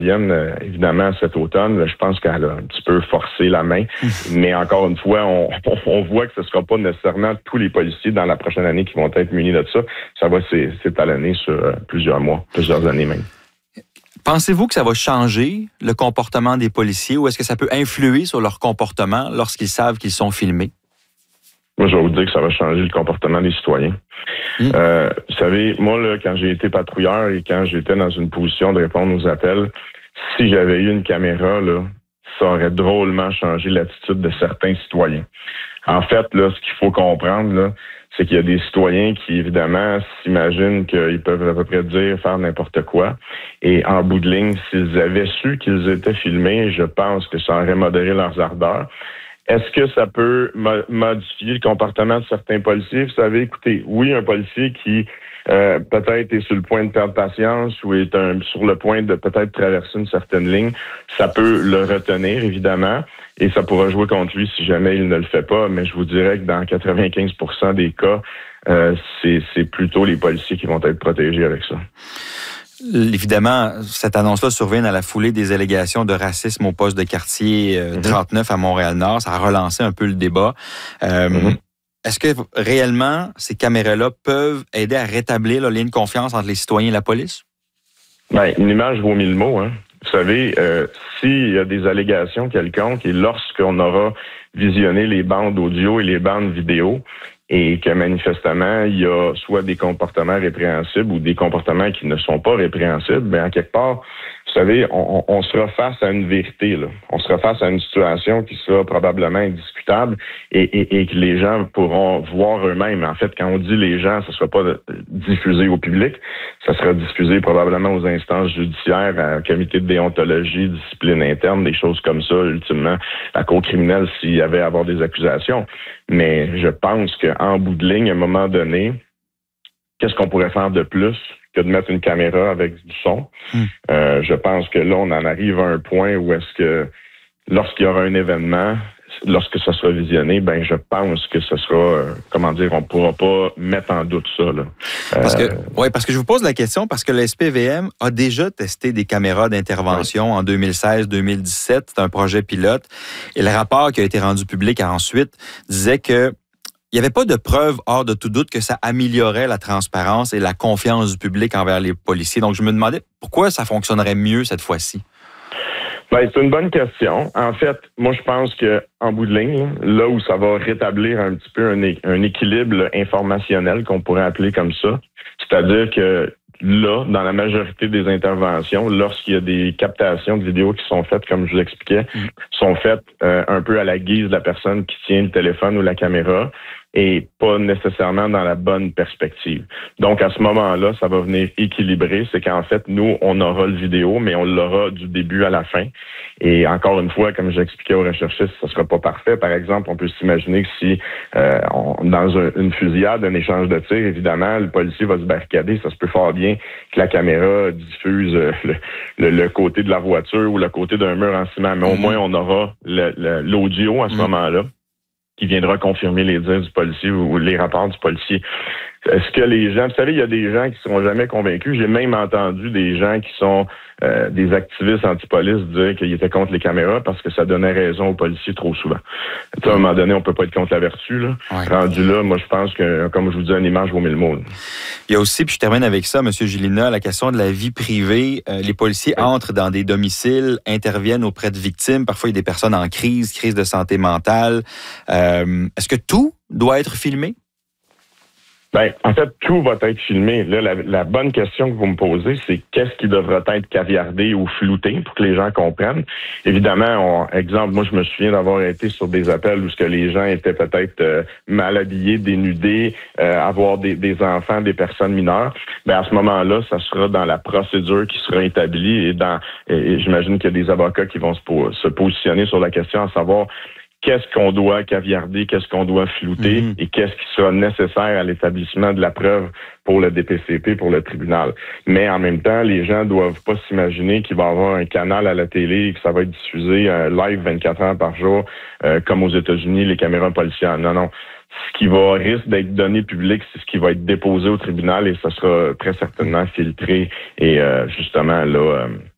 évidemment, cet automne, je pense qu'elle a un petit peu forcé la main. Mais encore une fois, on voit que ce ne sera pas nécessairement tous les policiers dans la prochaine année qui vont être munis de ça. Ça va s'étalonner sur plusieurs mois, plusieurs années même. Pensez-vous que ça va changer le comportement des policiers ou est-ce que ça peut influer sur leur comportement lorsqu'ils savent qu'ils sont filmés? Moi, je vais vous dire que ça va changer le comportement des citoyens. Vous savez, moi, là, quand j'ai été patrouilleur et quand j'étais dans une position de répondre aux appels, si j'avais eu une caméra, là, ça aurait drôlement changé l'attitude de certains citoyens. En fait, là, ce qu'il faut comprendre, là, c'est qu'il y a des citoyens qui, évidemment, s'imaginent qu'ils peuvent à peu près faire n'importe quoi. Et en bout de ligne, s'ils avaient su qu'ils étaient filmés, je pense que ça aurait modéré leurs ardeurs. Est-ce que ça peut modifier le comportement de certains policiers? Vous savez, écoutez, oui, un policier qui peut-être est sur le point de perdre patience ou est sur le point de peut-être traverser une certaine ligne, ça peut le retenir, évidemment, et ça pourra jouer contre lui si jamais il ne le fait pas. Mais je vous dirais que dans 95% des cas, c'est plutôt les policiers qui vont être protégés avec ça. Évidemment, cette annonce-là survient à la foulée des allégations de racisme au poste de quartier 39 à Montréal-Nord. Ça a relancé un peu le débat. Est-ce que réellement, ces caméras-là peuvent aider à rétablir le lien de confiance entre les citoyens et la police? Bien, une image vaut 1000 mots, hein. Vous savez, s'il y a des allégations quelconques et lorsqu'on aura visionné les bandes audio et les bandes vidéo, et que manifestement, il y a soit des comportements répréhensibles ou des comportements qui ne sont pas répréhensibles, bien, en quelque part, vous savez, on sera face à une vérité, là. On sera face à une situation qui sera probablement indiscutable et que les gens pourront voir eux-mêmes. En fait, quand on dit les gens, ça ne sera pas diffusé au public, ça sera diffusé probablement aux instances judiciaires, à comité de déontologie, discipline interne, des choses comme ça, ultimement, la cour criminelle s'il y avait à avoir des accusations. Mais je pense qu'en bout de ligne, à un moment donné, qu'est-ce qu'on pourrait faire de plus que de mettre une caméra avec du son? Je pense que là, on en arrive à un point où est-ce que lorsqu'il y aura un événement, lorsque ça sera visionné, ben je pense que ce sera, on pourra pas mettre en doute ça, là. Parce que je vous pose la question parce que le SPVM a déjà testé des caméras d'intervention en 2016-2017. C'est un projet pilote. Et le rapport qui a été rendu public ensuite disait que il n'y avait pas de preuve hors de tout doute que ça améliorait la transparence et la confiance du public envers les policiers. Donc, je me demandais pourquoi ça fonctionnerait mieux cette fois-ci. Ben, c'est une bonne question. En fait, moi, je pense que en bout de ligne, là où ça va rétablir un petit peu un équilibre informationnel qu'on pourrait appeler comme ça, c'est-à-dire que là, dans la majorité des interventions, lorsqu'il y a des captations de vidéos qui sont faites, comme je vous l'expliquais, sont faites un peu à la guise de la personne qui tient le téléphone ou la caméra et pas nécessairement dans la bonne perspective. Donc, à ce moment-là, ça va venir équilibrer. C'est qu'en fait, nous, on aura le vidéo, mais on l'aura du début à la fin. Et encore une fois, comme j'expliquais aux recherchistes, ça sera pas parfait. Par exemple, on peut s'imaginer que si dans une fusillade, un échange de tirs, évidemment, le policier va se barricader. Ça se peut fort bien que la caméra diffuse le côté de la voiture ou le côté d'un mur en ciment. Mais au moins, on aura l'audio à ce moment-là qui viendra confirmer les dires du policier ou les rapports du policier. Est-ce que les gens... Vous savez, il y a des gens qui ne seront jamais convaincus. J'ai même entendu des gens qui sont des activistes anti-police dire qu'ils étaient contre les caméras parce que ça donnait raison aux policiers trop souvent. À un moment donné, on peut pas être contre la vertu, là. Ouais. Rendu là, moi, je pense que, comme je vous dis, une image vaut 1000 mots, là. Il y a aussi, puis je termine avec ça, M. Gélina, la question de la vie privée. Les policiers entrent dans des domiciles, interviennent auprès de victimes. Parfois, il y a des personnes en crise de santé mentale. Est-ce que tout doit être filmé? Ben, en fait, tout va être filmé. Là, la bonne question que vous me posez, c'est qu'est-ce qui devra être caviardé ou flouté pour que les gens comprennent. Évidemment, exemple, moi, je me souviens d'avoir été sur des appels où ce que les gens étaient peut-être mal habillés, dénudés, avoir des enfants, des personnes mineures. Ben, à ce moment-là, ça sera dans la procédure qui sera établie et j'imagine qu'il y a des avocats qui vont se positionner sur la question à savoir qu'est-ce qu'on doit caviarder, qu'est-ce qu'on doit flouter et qu'est-ce qui sera nécessaire à l'établissement de la preuve pour le DPCP, pour le tribunal. Mais en même temps, les gens doivent pas s'imaginer qu'il va y avoir un canal à la télé et que ça va être diffusé live 24 heures par jour, comme aux États-Unis, les caméras policières. Non. Ce qui risque d'être donné public, c'est ce qui va être déposé au tribunal et ça sera très certainement filtré et justement là